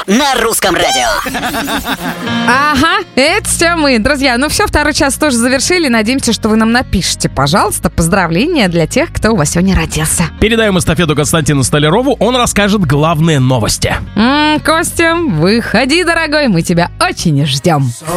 на русском радио. Ага, это все мы. Друзья, ну все, второй час тоже завершили. Надеемся, что вы нам напишите, пожалуйста, поздравления для тех, кто у вас сегодня родился. Передаем эстафету Константину Столярову, он расскажет главные новости. Костя, выходи, дорогой, мы тебя очень ждем.